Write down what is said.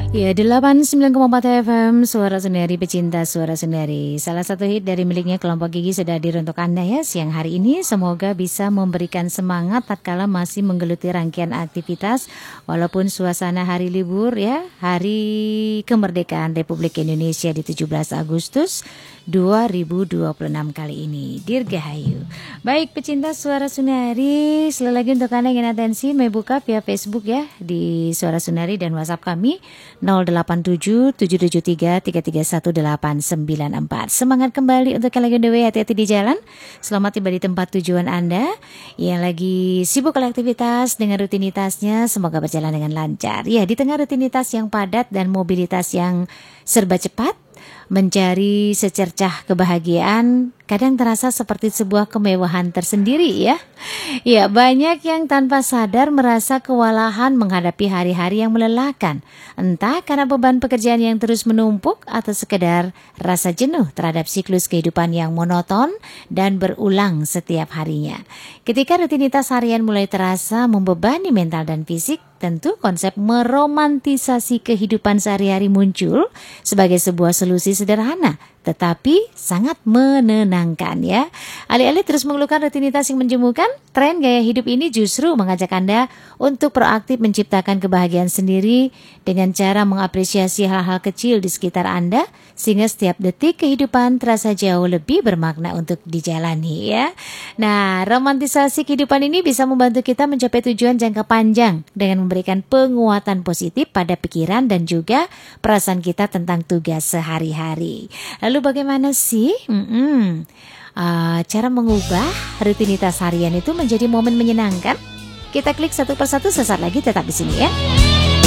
Ya, 89,4 FM, Suara Sendiri, pecinta Suara Sendiri. Salah satu hit dari miliknya kelompok Gigi sudah hadir untuk Anda ya siang hari ini. Semoga bisa memberikan semangat tatkala masih menggeluti rangkaian aktivitas. Walaupun suasana hari libur ya, hari kemerdekaan Republik Indonesia di 17 Agustus 2026 kali ini. Dirgahayu. Baik pecinta Suara Sunari, sekali lagi untuk Anda yang ingin atensi, may buka via Facebook ya di Suara Sunari dan WhatsApp kami 087 773 331 894. Semangat kembali untuk yang lagi on the way, hati-hati di jalan. Selamat tiba di tempat tujuan Anda. Yang lagi sibuk aktivitas dengan rutinitasnya, semoga berjalan dengan lancar. Ya, di tengah rutinitas yang padat dan mobilitas yang serba cepat, mencari secercah kebahagiaan kadang terasa seperti sebuah kemewahan tersendiri ya. Ya, banyak yang tanpa sadar merasa kewalahan menghadapi hari-hari yang melelahkan. Entah karena beban pekerjaan yang terus menumpuk atau sekedar rasa jenuh terhadap siklus kehidupan yang monoton dan berulang setiap harinya. Ketika rutinitas harian mulai terasa membebani mental dan fisik, tentu konsep meromantisasi kehidupan sehari-hari muncul sebagai sebuah solusi sederhana, tetapi sangat menenangkan ya. Alih-alih terus mengeluhkan rutinitas yang menjemukan, tren gaya hidup ini justru mengajak Anda untuk proaktif menciptakan kebahagiaan sendiri dengan cara mengapresiasi hal-hal kecil di sekitar Anda, sehingga setiap detik kehidupan terasa jauh lebih bermakna untuk dijalani ya. Nah, romantisasi kehidupan ini bisa membantu kita mencapai tujuan jangka panjang dengan memberikan penguatan positif pada pikiran dan juga perasaan kita tentang tugas sehari-hari. Lalu bagaimana sih cara mengubah rutinitas harian itu menjadi momen menyenangkan? Kita klik satu persatu sesaat lagi, tetap di sini ya.